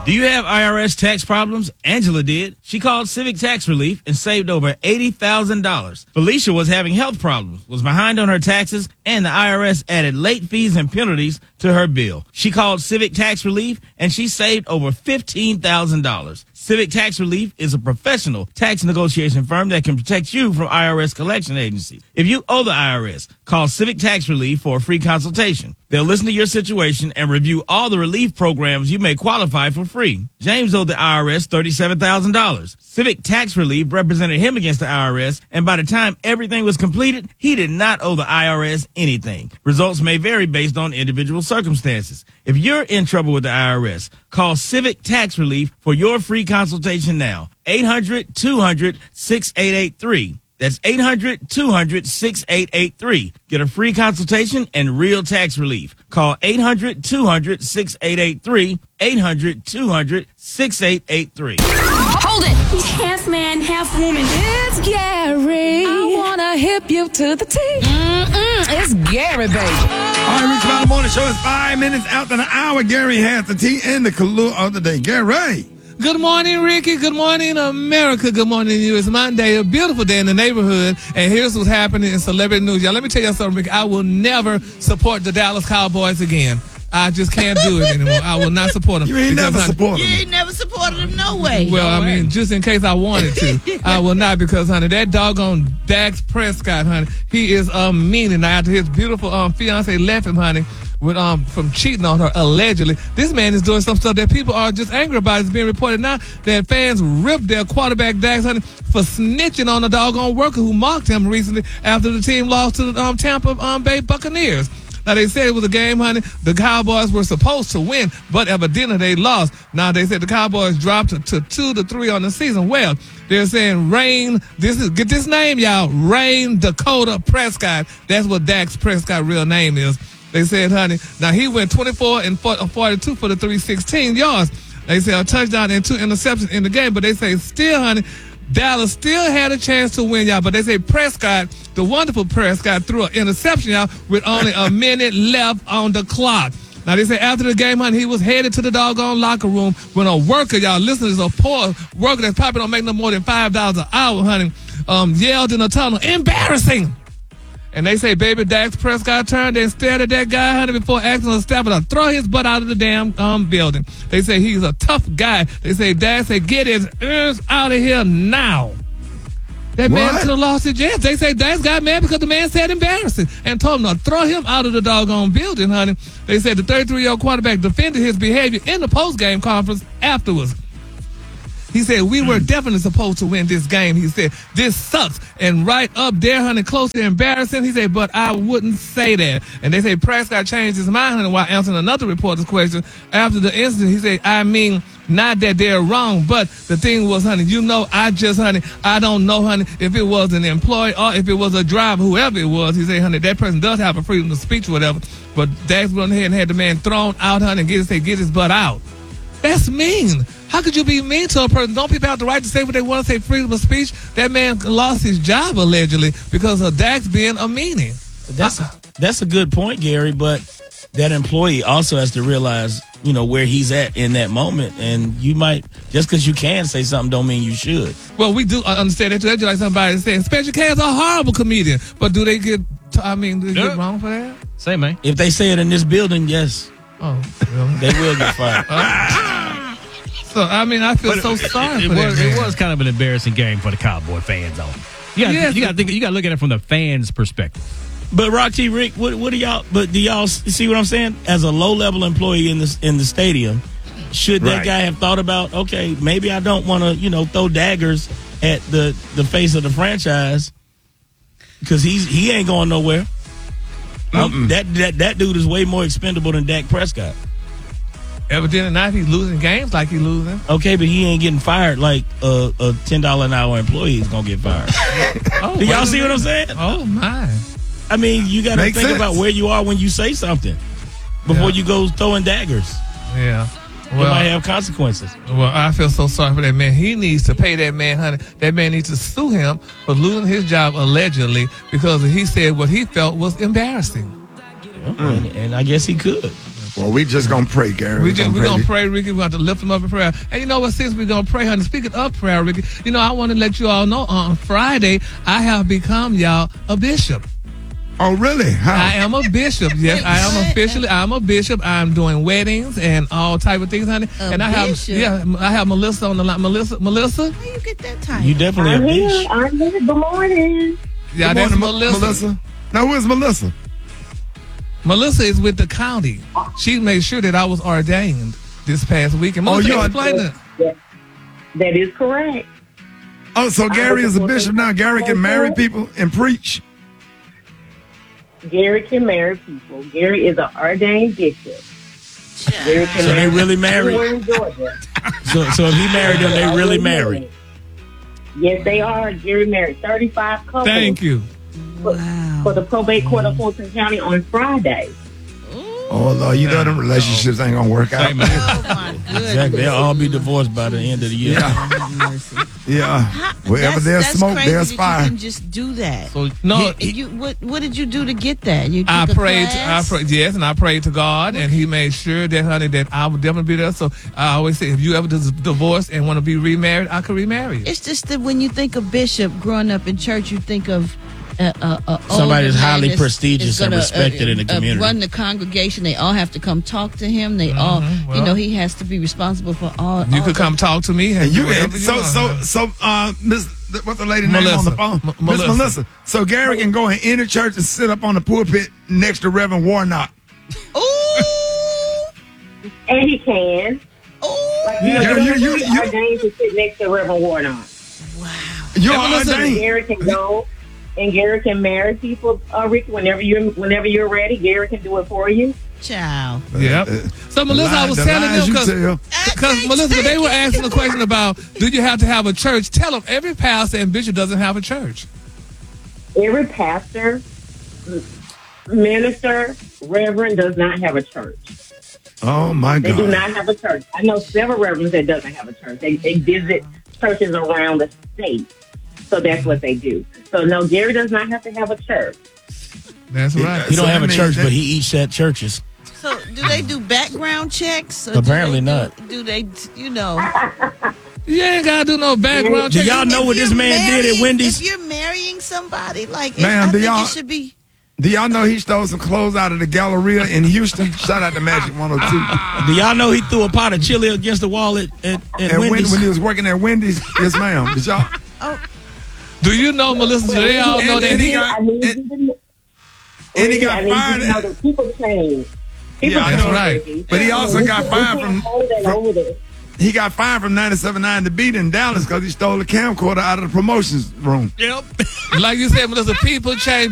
Do you have IRS tax problems? Angela did. She called Civic Tax Relief and saved over $80,000. Felicia was having health problems, was behind on her taxes, and the IRS added late fees and penalties to her bill. She called Civic Tax Relief and she saved over $15,000. Civic Tax Relief is a professional tax negotiation firm that can protect you from IRS collection agencies. If you owe the IRS, call Civic Tax Relief for a free consultation. They'll listen to your situation and review all the relief programs you may qualify for free. James owed the IRS $37,000. Civic Tax Relief represented him against the IRS, and by the time everything was completed, he did not owe the IRS anything. Results may vary based on individual circumstances. If you're in trouble with the IRS, call Civic Tax Relief for your free consultation now. 800-200-6883. That's 800-200-6883. Get a free consultation and real tax relief. Call 800-200-6883. 800-200-6883. Hold it! He's half man, half woman. It's Gary. I want to hip you to the T. It's Gary, baby. All right, Rich Mountain Morning Show is 5 minutes after the hour. Gary has the tea and the clue of the day. Gary. Good morning, Ricky. Good morning, America. Good morning to you. It's Monday, a beautiful day in the neighborhood. And here's what's happening in celebrity news. Y'all, let me tell you something, Ricky. I will never support the Dallas Cowboys again. I just can't do it anymore. I will not support them. You ain't never supported them. You ain't never supported them, no way. Well, No I mean, way. just in case I wanted to, I will not because, honey, that doggone Dak Prescott, honey, he is meaning. Now, after his beautiful fiance left him, honey, with from cheating on her allegedly, this man is doing some stuff that people are just angry about. It's being reported now that fans ripped their quarterback Dak, honey, for snitching on a doggone worker who mocked him recently after the team lost to the Tampa Bay Buccaneers. Now, they said it was a game, honey. The Cowboys were supposed to win, but evidently they lost. Now, they said the Cowboys dropped to 2-3 on the season. Well, they're saying get this name, y'all, Rain Dakota Prescott. That's what Dak Prescott's real name is. They said, honey, now he went 24 and 42 for the 316 yards. They said a touchdown and 2 interceptions in the game, but they say still, honey, Dallas still had a chance to win, y'all, but they say Prescott, the wonderful Prescott, threw an interception, y'all, with only a minute left on the clock. Now, they say after the game, honey, he was headed to the doggone locker room when a worker, y'all, listen, is a poor worker that probably don't make no more than $5 an hour, honey, yelled in the tunnel, embarrassing. And they say, baby, Dak Prescott turned and stared at that guy, honey, before asking the staff to throw his butt out of the damn building. They say he's a tough guy. They say, Dak said, get his ears out of here now. That man could have lost his job. They say Dak got mad because the man said embarrassing and told him to throw him out of the doggone building, honey. They said the 33-year-old quarterback defended his behavior in the post-game conference afterwards. He said, we were definitely supposed to win this game. He said, this sucks. And right up there, honey, close to embarrassing. He said, but I wouldn't say that. And they say Prescott changed his mind, honey, while answering another reporter's question. After the incident, he said, I mean, not that they're wrong, but the thing was, honey, I don't know, honey, if it was an employee or if it was a driver, whoever it was. He said, honey, that person does have a freedom of speech or whatever. But Dax went ahead and had the man thrown out, honey, and get his butt out. That's mean. How could you be mean to a person? Don't people have the right to say what they want to say, freedom of speech? That man lost his job, allegedly, because of Dax being a meanie. That's a good point, Gary, but that employee also has to realize, where he's at in that moment. And you might, just because you can say something don't mean you should. Well, we do understand that. That's like somebody saying, Special K's a horrible comedian. But do they get wrong for that? Say, man. If they say it in this building, yes. Oh, really? They will get fired. So, I feel so sorry for that. It was kind of an embarrassing game for the Cowboy fans, though. You got to look at it from the fans' perspective. But Rock T. Rick, what do y'all? But do y'all see what I'm saying? As a low-level employee in the stadium, should that guy have thought about? Okay, maybe I don't want to throw daggers at the face of the franchise because he ain't going nowhere. That dude is way more expendable than Dak Prescott. Evidently not. He's losing games like he's losing. Okay, but he ain't getting fired like a $10 an hour employee is gonna get fired. Do y'all see what I'm saying? Oh my! I mean, you got to think about where you are when you say something before you go throwing daggers. Yeah. It might have consequences. Well, I feel so sorry for that man. He needs to pay that man, honey. That man needs to sue him for losing his job allegedly because he said what he felt was embarrassing. And I guess he could. Well, we just gonna pray, Gary. We're going to pray, Ricky. We're going to lift him up in prayer. And you know what, since we're going to pray, honey, speaking of prayer, Ricky, you know, I want to let you all know on Friday, I have become, y'all, a bishop. Oh, really? How? I am a bishop. Yes, I am officially. I'm a bishop. I'm doing weddings and all type of things, honey. A and I bishop? I have Melissa on the line. Melissa? How you get that title? You definitely a bitch. I'm here. Good morning. Yeah, Good that's morning, Melissa. Now, who is Melissa? Melissa is with the county. She made sure that I was ordained this past week. And Melissa, explain it. That is correct. Oh, so Gary is a bishop now. Gary can marry people and preach. Gary can marry people. Gary is an ordained bishop. Gary can So they really everywhere married? in Georgia. So if he married them, they really married. Yes, they are. Gary married 35 couples. Thank you. For the probate court of Fulton County on Friday. Oh, Lord, you know them relationships ain't gonna work out. Oh my goodness. Exactly. They'll all be divorced by the end of the year. Yeah. Wherever there's smoke, crazy there's that fire. You can just do that. So no, What did you do to get that? You took I a prayed. class? Yes, and I prayed to God, and He made sure that, honey, that I would definitely be there. So I always say, if you ever divorce and want to be remarried, I could remarry you. It's just that when you think of bishop growing up in church, you think of Somebody that's highly prestigious and respected in the community. Run the congregation. They all have to come talk to him. They all, you know, he has to be responsible for all. You could come talk to me. And you do whatever can, Miss, what's the lady name on the phone? Miss Melissa. So Gary can go in any church and sit up on the pulpit next to Reverend Warnock. Ooh, And he can. ooh. You ordained to sit next to Reverend Warnock. You're And ordained. Gary can go and Gary can marry people, Rick, whenever you're ready. Gary can do it for you. Child. Yep. So Melissa, I was telling them because Melissa, they were asking a question about, do you have to have a church? Tell them every pastor and bishop doesn't have a church. Every pastor, minister, reverend does not have a church. Oh my They God. do not have a church. I know several reverends that doesn't have a church. They visit churches around the state. So that's what they do. So no, Gary does not have to have a church. That's right. He don't have a church, but he eats at churches. So do they do background checks? Or Apparently not. Do they, you know? You ain't got to do no background Do check. y'all know what this man did at Wendy's? If you're marrying somebody, like, Ma'am, I do think y'all- it should be. Do y'all know he stole some clothes out of the Galleria in Houston? Shout out to Magic 102. Do y'all know he threw a pot of chili against the wall at And Wendy's? when he was working at Wendy's, yes, ma'am. Did y'all? Do you know, Melissa? Do they all know that And he he? got, I need you to know. and he got I need you to know fired. that people change. People Yeah, I change, know. right. Ricky. But he also got We fired can't hold that from over there. he got fired from 97.9 The Beat in Dallas because he stole a camcorder out of the promotions room. Yep. Like you said, Melissa, people change.